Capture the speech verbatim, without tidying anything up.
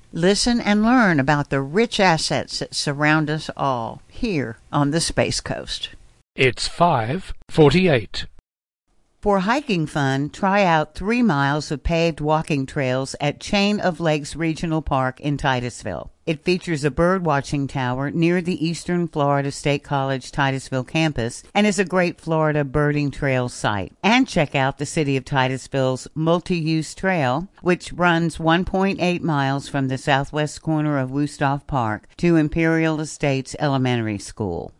Listen and learn about the rich assets that surround us all here on the Space Coast. It's five forty-eight. For hiking fun, try out three miles of paved walking trails at Chain of Lakes Regional Park in Titusville. It features a bird-watching tower near the Eastern Florida State College Titusville campus and is a great Florida birding trail site. And check out the City of Titusville's Multi-Use Trail, which runs one point eight miles from the southwest corner of Wusthof Park to Imperial Estates Elementary School.